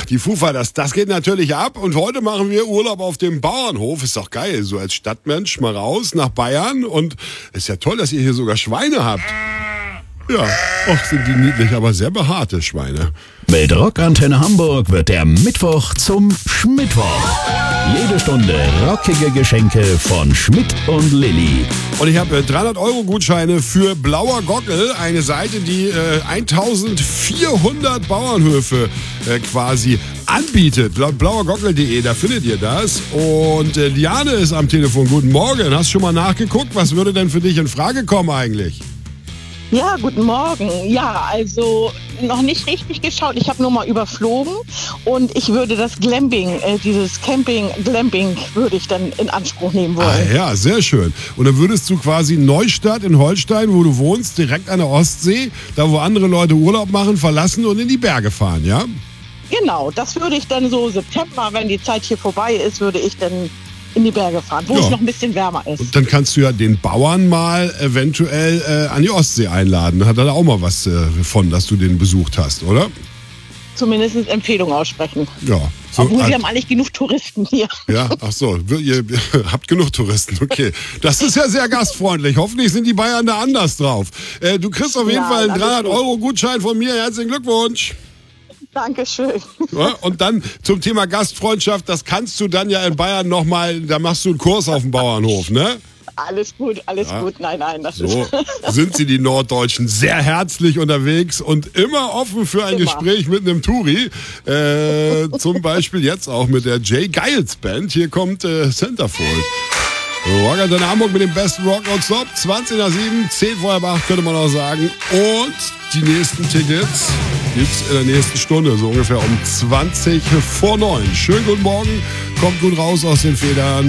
die Foo Fighters, das geht natürlich ab. Und heute machen wir Urlaub auf dem Bauernhof. Ist doch geil, so als Stadtmensch mal raus nach Bayern. Und ist ja toll, dass ihr hier sogar Schweine habt. Ja, och, sind die niedlich, aber sehr behaarte Schweine. Mit Rockantenne Hamburg wird der Mittwoch zum Schmittwoch. Jede Stunde rockige Geschenke von Schmidt und Lilly. Und ich habe 300-Euro-Gutscheine für Blauer Gockel, eine Seite, die 1400 Bauernhöfe quasi anbietet. Blauergockel.de, da findet ihr das. Und Liane ist am Telefon. Guten Morgen. Hast schon mal nachgeguckt? Was würde denn für dich in Frage kommen eigentlich? Ja, guten Morgen. Ja, also noch nicht richtig geschaut. Ich habe nur mal überflogen und ich würde das Glamping, dieses Camping-Glamping würde ich dann in Anspruch nehmen wollen. Ah ja, sehr schön. Und dann würdest du quasi Neustadt in Holstein, wo du wohnst, direkt an der Ostsee, da wo andere Leute Urlaub machen, verlassen und in die Berge fahren, ja? Genau, das würde ich dann so September, wenn die Zeit hier vorbei ist, würde ich dann in die Berge fahren, wo es noch ein bisschen wärmer ist. Und dann kannst du ja den Bauern mal eventuell an die Ostsee einladen. Hat er da auch mal was von, dass du den besucht hast, oder? Zumindest Empfehlung aussprechen. Ja. So, obwohl wir haben eigentlich genug Touristen hier. Ja, ach so, ihr habt genug Touristen, okay. Das ist ja sehr gastfreundlich. Hoffentlich sind die Bayern da anders drauf. Du kriegst auf jeden Fall einen 300-Euro-Gutschein von mir. Herzlichen Glückwunsch. Dankeschön. Ja, und dann zum Thema Gastfreundschaft, das kannst du dann ja in Bayern nochmal, da machst du einen Kurs auf dem Bauernhof, ne? Alles gut, gut. Nein, das so ist... sind sie, die Norddeutschen, sehr herzlich unterwegs und immer offen für ein Gespräch mit einem Touri. Zum Beispiel jetzt auch mit der Jay Giles Band. Hier kommt Centerfold. Rockantenne Hamburg mit dem besten Rock und Stop. 20 nach 7, 10 vor halb 8 könnte man auch sagen. Und die nächsten Tickets gibt's in der nächsten Stunde, so ungefähr um 20 vor 9. Schönen guten Morgen, kommt gut raus aus den Federn.